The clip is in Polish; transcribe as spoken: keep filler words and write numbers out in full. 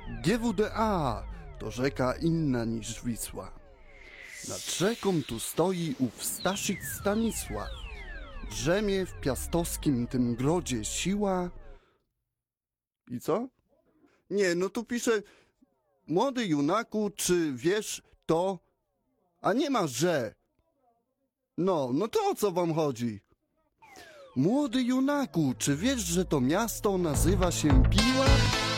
G W D A to rzeka inna niż Wisła. Nad rzeką tu stoi ów Staszik Stanisław. Drzemie w piastowskim tym grodzie siła. I co? Nie, no tu pisze: młody junaku, czy wiesz to? A nie ma że. No, no to o co wam chodzi? Młody junaku, czy wiesz, że to miasto nazywa się Piła?